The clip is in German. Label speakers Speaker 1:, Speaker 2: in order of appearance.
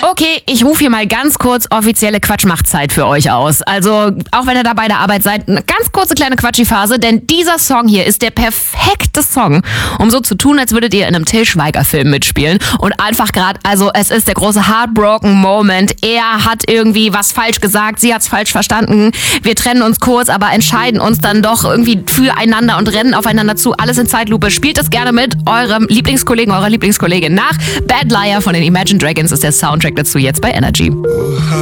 Speaker 1: Okay, ich rufe hier mal ganz kurz offizielle Quatschmachtzeit für euch aus. Also, auch wenn ihr da bei der Arbeit seid, eine ganz kurze kleine Quatschi-Phase, denn dieser Song hier ist der perfekte Song, um so zu tun, als würdet ihr in einem Til Schweiger-Film mitspielen und einfach gerade, also es ist der große Heartbroken Moment. Er hat irgendwie was falsch gesagt, sie hat's falsch verstanden. Wir trennen uns kurz, aber entscheiden uns dann doch irgendwie füreinander und rennen aufeinander zu. Alles in Zeitlupe. Spielt es gerne mit eurem Lieblingskollegen, eurer Lieblingskollegin nach. Bad Liar von den Imagine Dragons ist der Soundtrack dazu jetzt bei Energy.